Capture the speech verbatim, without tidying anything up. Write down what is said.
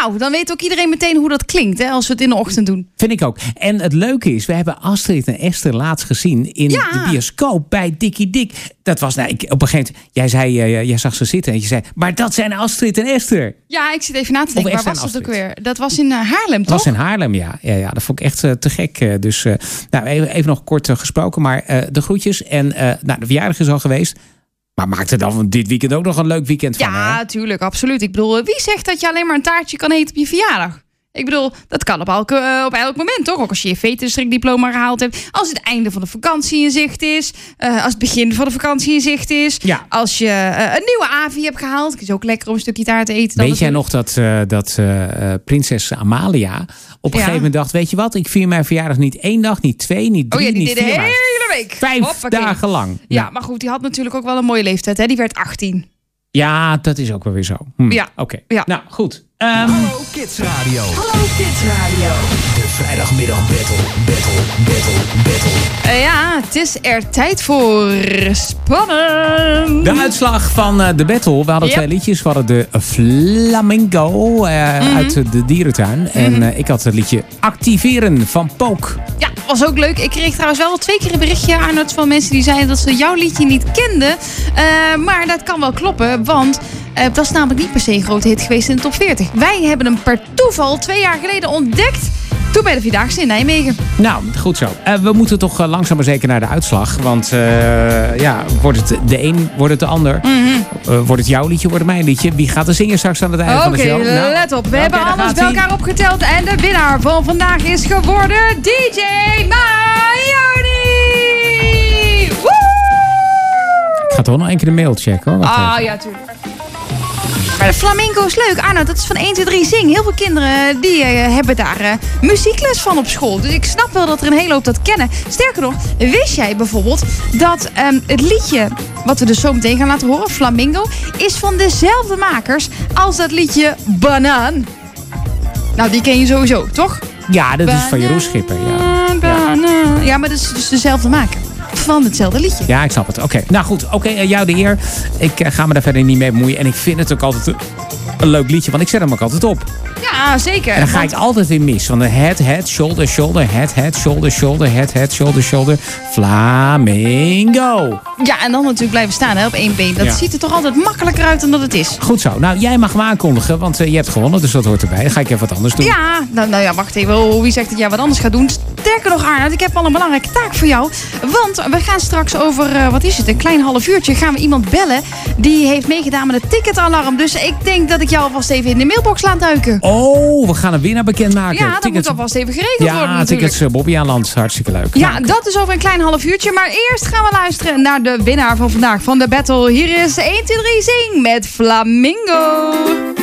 Nou, dan weet ook iedereen meteen hoe dat klinkt, hè, als we het in de ochtend doen. Vind ik ook. En het leuke is, we hebben Astrid en Esther laatst gezien in Ja. de bioscoop bij Dikkie Dik. Dat was, nou, ik, op een gegeven moment, jij zei, uh, jij zag ze zitten en je zei, maar dat zijn Astrid en Esther. Ja, ik zit even na te denken. Of Waar Esther was en dat ook Astrid. weer? Dat was in uh, Haarlem, Dat toch? was in Haarlem, ja. Ja, ja dat vond ik echt uh, te gek. Uh, dus, uh, nou, even, even nog kort uh, gesproken, maar uh, de groetjes. En uh, nou, de verjaardag is al geweest. Maar maak er dan van dit weekend ook nog een leuk weekend van. Ja, hè? tuurlijk, absoluut. Ik bedoel, wie zegt dat je alleen maar een taartje kan eten op je verjaardag? Ik bedoel, dat kan op, elke, uh, op elk moment, toch? Ook als je je veterstrikdiploma gehaald hebt. Als het einde van de vakantie in zicht is. Uh, als het begin van de vakantie in zicht is. Ja. Als je uh, een nieuwe A V I hebt gehaald. Het is ook lekker om een stukje taart te eten. Weet jij nog dat, uh, dat uh, uh, prinses Amalia op een Ja. gegeven moment dacht, weet je wat, ik vier mijn verjaardag niet één dag, niet twee, niet drie, Oh ja, die niet deed de vier, maar hele week. vijf Hoppakee. dagen lang. Ja, Nou, maar goed, die had natuurlijk ook wel een mooie leeftijd. Hè? Die werd achttien. ja, dat is ook wel weer zo. Hm. Ja. Oké, okay. Ja. Nou goed. Um, Hallo Kids Radio. Hallo Kids Radio. De vrijdagmiddag battle, battle, battle, battle. Uh, ja, het is er tijd voor spannend. de uitslag van uh, de battle. We hadden Yep. twee liedjes. We hadden de Flamingo uh, Mm-hmm. uit de dierentuin. Mm-hmm. En uh, ik had het liedje Activeren van Pook. Ja, was ook leuk. Ik kreeg trouwens wel twee keer een berichtje aan het van mensen die zeiden dat ze jouw liedje niet kenden. Uh, maar dat kan wel kloppen, want uh, dat is namelijk niet per se een grote hit geweest in de top veertig. Wij hebben hem per toeval twee jaar geleden ontdekt. Toen bij de Vierdaagse in Nijmegen. Nou, goed zo. Uh, we moeten toch uh, langzaam maar zeker naar de uitslag. Want uh, ja, wordt het de een, wordt het de ander. Mm-hmm. Uh, wordt het jouw liedje, wordt het mijn liedje. Wie gaat er zingen straks aan het einde van de show? Oké, Nou, let op. We okay, hebben alles bij elkaar opgeteld. En de winnaar van vandaag is geworden D J Mayoni. Woe! Ik ga toch nog één keer de mail checken, hoor. Wacht Ah, even. ja, tuurlijk. Maar de flamenco is leuk. Arno, dat is van één, twee, drie, zing. Heel veel kinderen die uh, hebben daar uh, muziekles van op school. Dus ik snap wel dat er een hele hoop dat kennen. Sterker nog, wist jij bijvoorbeeld dat um, het liedje wat we dus zo meteen gaan laten horen, Flamingo, is van dezelfde makers als dat liedje Banaan. Nou, die ken je sowieso, toch? Ja, dat is van Jeroen Schipper. Ja, Banaan. Ja, maar dat is dus dezelfde maker. Van hetzelfde liedje. ja ik snap het. Oké, okay. Nou goed. Oké, okay, uh, jou de eer. Ik uh, ga me daar verder niet mee bemoeien. En ik vind het ook altijd een, een leuk liedje. Want ik zet hem ook altijd op. Ja, zeker. En dan ga want... ik altijd weer mis. Van de head, head, shoulder, shoulder, head, head, shoulder, shoulder, head, head, shoulder, shoulder. Flamingo. Ja, en dan natuurlijk blijven staan hè, op één been. Dat Ja. ziet er toch altijd makkelijker uit dan dat het is. Goed zo. Nou, jij mag hem aankondigen. Want uh, je hebt gewonnen. Dus dat hoort erbij. Dan ga ik even wat anders doen. Ja, nou, nou ja, wacht even. Oh, wie zegt dat jij wat anders gaat doen? Sterker nog, Arnoud, ik heb al een belangrijke taak voor jou. Want we gaan straks over, uh, wat is het, een klein half uurtje... gaan we iemand bellen die heeft meegedaan met het ticketalarm. Dus ik denk dat ik jou alvast even in de mailbox laat duiken. Oh, we gaan een winnaar bekendmaken. Ja, dat Tickets... moet alvast even geregeld worden Ja, natuurlijk. tickets uh, Bobby Aanland. Hartstikke leuk. Ja, Nou, dat is over een klein half uurtje. Maar eerst gaan we luisteren naar de winnaar van vandaag van de battle. Hier is één, twee, drie, zing met Flamingo.